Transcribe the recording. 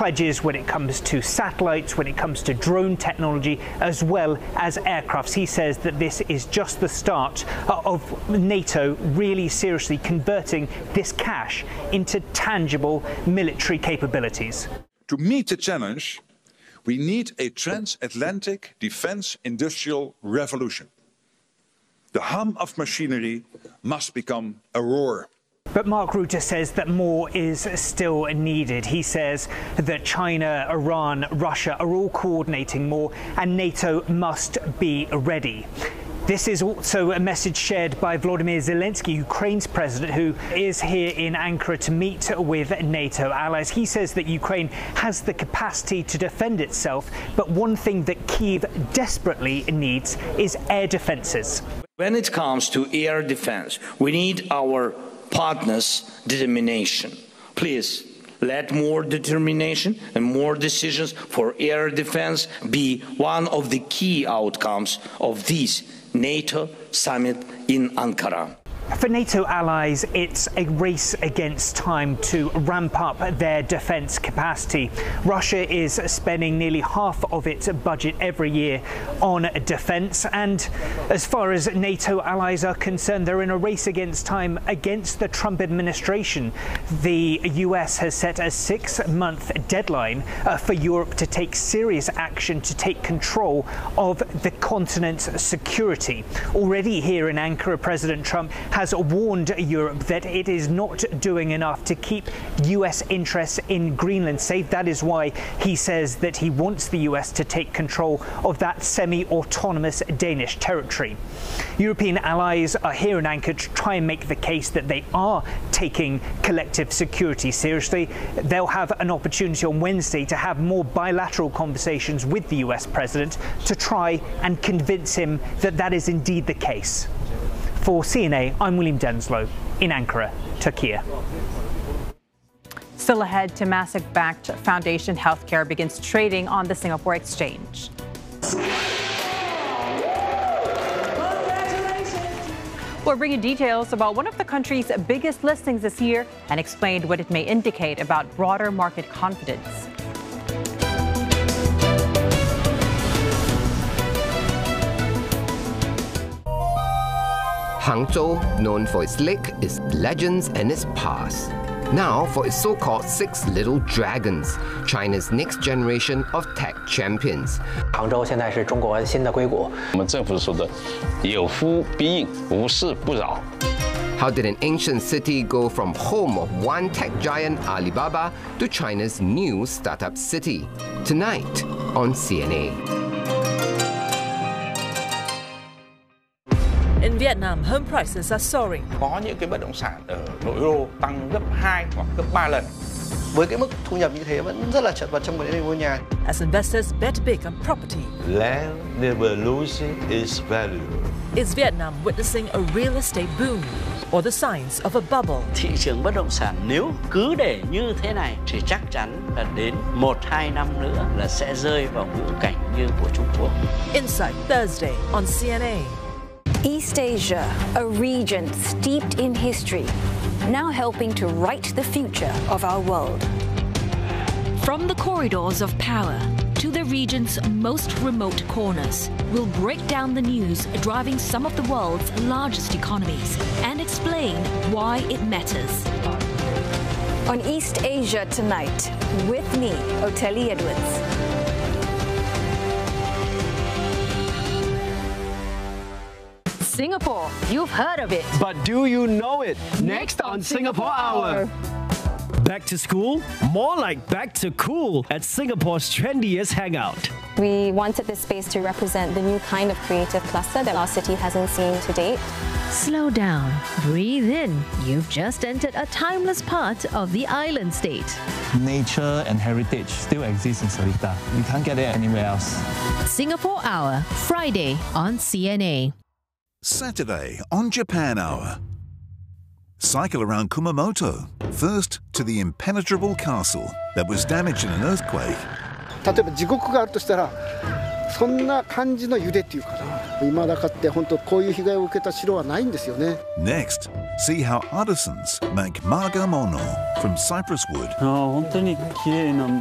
pledges when it comes to satellites, when it comes to drone technology, as well as aircrafts. He says that this is just the start of NATO really seriously converting this cash into tangible military capabilities. To meet the challenge, we need a transatlantic defense industrial revolution. The hum of machinery must become a roar. But Mark Rutte says that more is still needed. He says that China, Iran, Russia are all coordinating more, and NATO must be ready. This is also a message shared by Volodymyr Zelensky, Ukraine's president, who is here in Ankara to meet with NATO allies. He says that Ukraine has the capacity to defend itself, but one thing that Kyiv desperately needs is air defences. When it comes to air defense, we need our partners' determination. Please, let more determination and more decisions for air defense be one of the key outcomes of this NATO summit in Ankara. For NATO allies, it's a race against time to ramp up their defence capacity. Russia is spending nearly half of its budget every year on defence, and as far as NATO allies are concerned, they're in a race against time against the Trump administration. The US has set a 6-month deadline for Europe to take serious action to take control of the continent's security. Already here in Ankara, President Trump has warned Europe that it is not doing enough to keep US interests in Greenland safe. That is why he says that he wants the US to take control of that semi-autonomous Danish territory. European allies are here in Ankara to try and make the case that they are taking collective security seriously. They'll have an opportunity on Wednesday to have more bilateral conversations with the US president to try and convince him that that is indeed the case. For CNA, I'm William Denslow in Ankara, Turkey. Still ahead, Temasek-backed Foundation Healthcare begins trading on the Singapore Exchange. We're bringing details about one of the country's biggest listings this year and explained what it may indicate about broader market confidence. Hangzhou, known for its lake, its legends, and its past. Now for its so-called 6 little dragons, China's next generation of tech champions. 杭州现在是中国新的硅谷。 我们政府说的有夫必应，无事不扰。 How did an ancient city go from home of one tech giant Alibaba to China's new startup city? Tonight on CNA. In Vietnam, home prices are soaring. Có những cái bất động sản ở nội đô tăng gấp 2 hoặc gấp 3 lần. Với cái mức thu nhập như thế vẫn rất là chật vật trong vấn đề mua nhà. As investors bet big on property. Land never loses its value. Is Vietnam witnessing a real estate boom or the signs of a bubble? Thị trường bất động sản nếu cứ để như thế này thì chắc chắn là đến 1-2 năm nữa là sẽ rơi vào ngũ cảnh như của Trung Quốc. Insight Thursday on CNA. East Asia, a region steeped in history, now helping to write the future of our world. From the corridors of power to the region's most remote corners, we'll break down the news driving some of the world's largest economies and explain why it matters. On East Asia tonight, with me, Oteli Edwards. Singapore, you've heard of it. But do you know it? Next on Singapore Hour. Back to school? More like back to cool at Singapore's trendiest hangout. We wanted this space to represent the new kind of creative cluster that our city hasn't seen to date. Slow down, breathe in. You've just entered a timeless part of the island state. Nature and heritage still exist in Seletar. You can't get it anywhere else. Singapore Hour, Friday on CNA. Saturday on Japan Hour. Cycle around Kumamoto, first to the impenetrable castle that was damaged in an earthquake. 例えば地獄があるとしたら、そんな感じの揺れっていうかな。未だかって本当こういう被害を受けた城はないんですよね。 Next, see how artisans make margamono from cypress wood. 本当に綺麗な